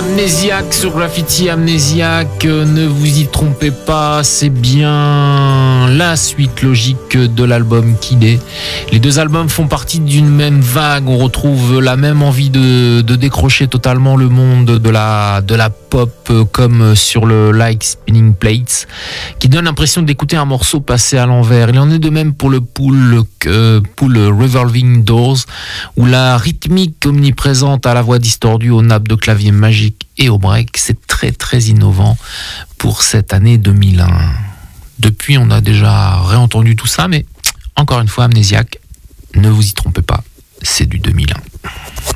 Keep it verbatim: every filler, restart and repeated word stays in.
Amnésiaque sur Graffiti, Amnésiaque, ne vous y trompez pas, c'est bien la suite logique de l'album qu'il est. Les deux albums font partie d'une même vague, on retrouve la même envie de, de décrocher totalement le monde de la, de la pop, comme sur le Like Spinning Plates, qui donne l'impression d'écouter un morceau passé à l'envers. Il en est de même pour le Pool, euh, Pool Revolving Doors, où la rythmique omniprésente à la voix distordue, aux nappes de clavier magique et au break, c'est très très innovant pour cette année deux mille un. Depuis, on a déjà réentendu tout ça, mais encore une fois, Amnésiaque, ne vous y trompez pas, c'est du deux mille un.